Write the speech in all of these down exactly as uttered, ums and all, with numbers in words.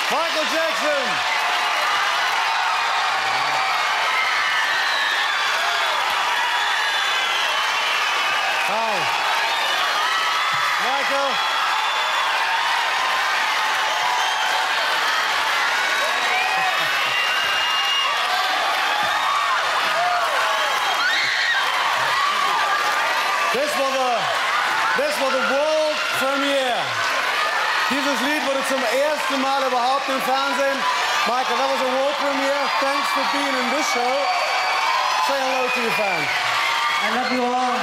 Michael Jackson. Hi. Michael. This was a, this was a world premiere. Dieses Lied wurde zum ersten Mal überhaupt im Fernsehen. Michael, that was a world premiere. Thanks for being in this show. Say hello to your fans. I love you all.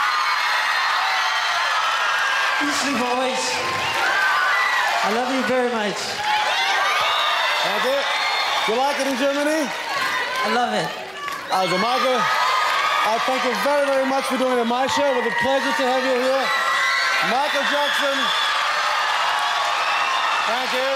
Beastly Boys. I love you very much. Thank you. You like it in Germany? I love it. Also, Michael, I thank you very, very much for doing it at my show. It was a pleasure to have you here. Michael Jackson. Thank you.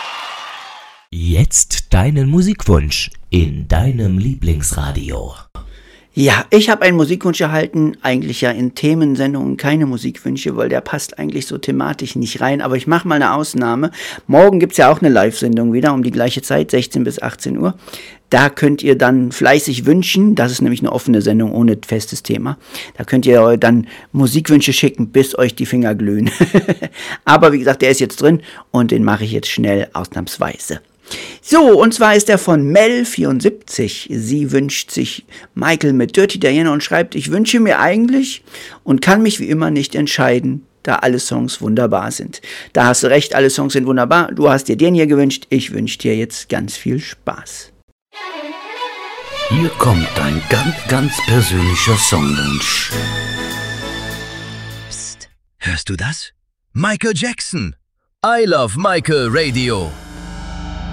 Jetzt deinen Musikwunsch in deinem Lieblingsradio. Ja, ich habe einen Musikwunsch erhalten, eigentlich ja in Themensendungen keine Musikwünsche, weil der passt eigentlich so thematisch nicht rein, aber ich mache mal eine Ausnahme. Morgen gibt es ja auch eine Live-Sendung wieder um die gleiche Zeit, sechzehn bis achtzehn Uhr. Da könnt ihr dann fleißig wünschen, das ist nämlich eine offene Sendung ohne festes Thema. Da könnt ihr dann Musikwünsche schicken, bis euch die Finger glühen. Aber wie gesagt, der ist jetzt drin und den mache ich jetzt schnell ausnahmsweise. So, und zwar ist er von Mel vierundsiebzig. Sie wünscht sich Michael mit Dirty Diana und schreibt, ich wünsche mir eigentlich und kann mich wie immer nicht entscheiden, da alle Songs wunderbar sind. Da hast du recht, alle Songs sind wunderbar. Du hast dir den hier gewünscht, ich wünsche dir jetzt ganz viel Spaß. Hier kommt dein ganz, ganz persönlicher Songwunsch. Psst, hörst du das? Michael Jackson. I Love Michael Radio.